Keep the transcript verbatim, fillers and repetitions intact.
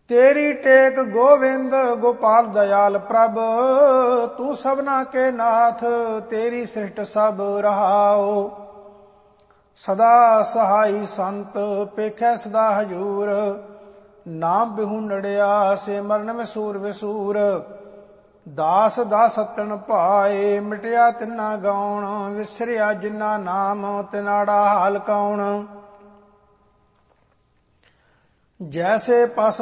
तेरी टेक गोविंद गोपाल दयाल प्रभ, तू सबना के नाथ तेरी सृष्ट सब रहाओ। सदा सहाई संत पेखै सदा हजूर, नाम बिहू नड़िया से मरण में सूर विसूर। दास दासतन पाए मिटिया तिन्ना गौण, विसरिया जिन्ना नाम तिनाड़ा हाल कौण। जैसे पस